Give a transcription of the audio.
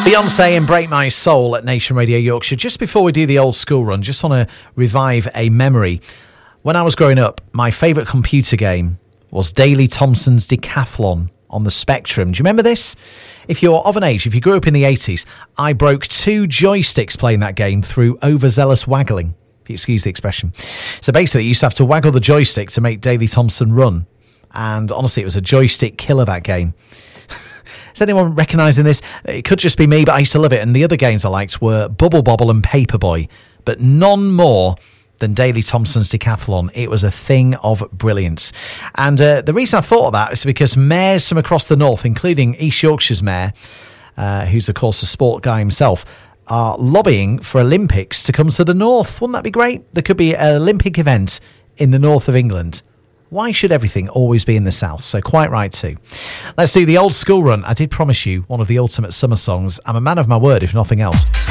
Beyonce and Break My Soul at Nation Radio Yorkshire. Just before we do the old school run, just want to revive a memory. When I was growing up, my favourite computer game was Daley Thompson's Decathlon on the Spectrum. Do you remember this? If you're of an age, if you grew up in the 80s, I broke 2 joysticks playing that game through overzealous waggling, if you excuse the expression. So basically, you used to have to waggle the joystick to make Daley Thompson run. And honestly, it was a joystick killer, that game. Is anyone recognising this? It could just be me, but I used to love it. And the other games I liked were Bubble Bobble and Paperboy, but none more than Daley Thompson's Decathlon. It was a thing of brilliance. And the reason I thought of that is because mayors from across the north, including East Yorkshire's mayor, who's of course a sport guy himself, are lobbying for Olympics to come to the north. Wouldn't that be great? There could be an Olympic event in the north of England. Why should everything always be in the south? So quite right too. Let's do the old school run. I did promise you one of the ultimate summer songs. I'm a man of my word, if nothing else.